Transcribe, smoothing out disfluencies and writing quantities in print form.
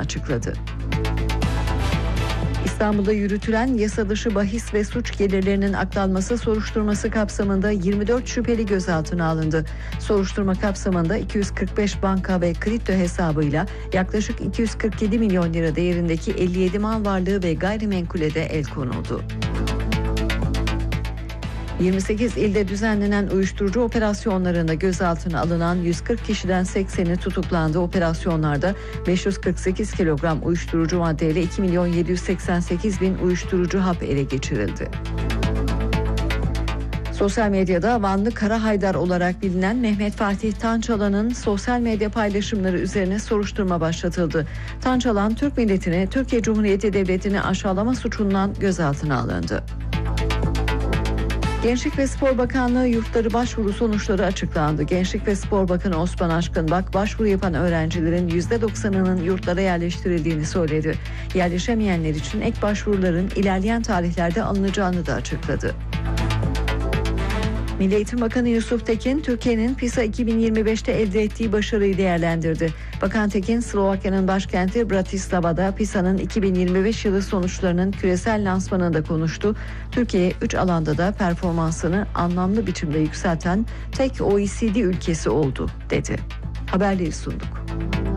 açıkladı. İstanbul'da yürütülen yasa dışı bahis ve suç gelirlerinin aklanması soruşturması kapsamında 24 şüpheli gözaltına alındı. Soruşturma kapsamında 245 banka ve kripto hesabıyla yaklaşık 247 milyon lira değerindeki 57 mal varlığı ve gayrimenkule de el konuldu. 28 ilde düzenlenen uyuşturucu operasyonlarında gözaltına alınan 140 kişiden 80'i tutuklandı. Operasyonlarda 548 kilogram uyuşturucu maddeyle 2.788.000 uyuşturucu hap ele geçirildi. Sosyal medyada Vanlı Kara Haydar olarak bilinen Mehmet Fatih Tançalan'ın sosyal medya paylaşımları üzerine soruşturma başlatıldı. Tançalan, Türk milletini, Türkiye Cumhuriyeti Devleti'ni aşağılama suçundan gözaltına alındı. Gençlik ve Spor Bakanlığı yurtları başvuru sonuçları açıklandı. Gençlik ve Spor Bakanı Osman Aşkınbak, başvuru yapan öğrencilerin %90'ının yurtlara yerleştirildiğini söyledi. Yerleşemeyenler için ek başvuruların ilerleyen tarihlerde alınacağını da açıkladı. Milli Eğitim Bakanı Yusuf Tekin, Türkiye'nin PISA 2025'te elde ettiği başarıyı değerlendirdi. Bakan Tekin, Slovakya'nın başkenti Bratislava'da PISA'nın 2025 yılı sonuçlarının küresel lansmanında konuştu. Türkiye 3 alanda da performansını anlamlı biçimde yükselten tek OECD ülkesi oldu, dedi. Haberleri sunduk.